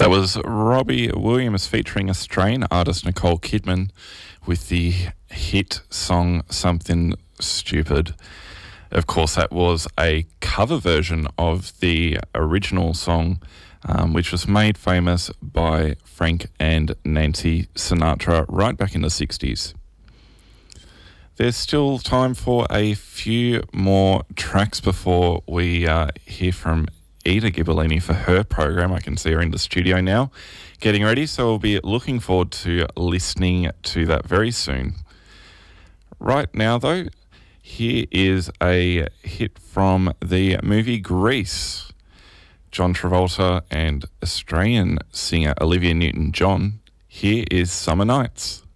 That was Robbie Williams featuring Australian artist Nicole Kidman with the hit song Something Stupid. Of course, that was a cover version of the original song, which was made famous by Frank and Nancy Sinatra right back in the 60s. There's still time for a few more tracks before we hear from Ida Ghibellini for her program. I can see her in the studio now getting ready, so we'll be looking forward to listening to that very soon. Right now, though, here is a hit from the movie Grease. John Travolta and Australian singer Olivia Newton-John. Here is Summer Nights.